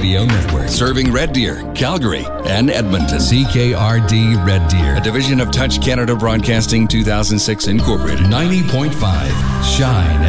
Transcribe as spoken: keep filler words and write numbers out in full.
Radio Network. Serving Red Deer, Calgary, and Edmonton. C K R D Red Deer. A division of Touch Canada Broadcasting two thousand six Incorporated. ninety point five Shine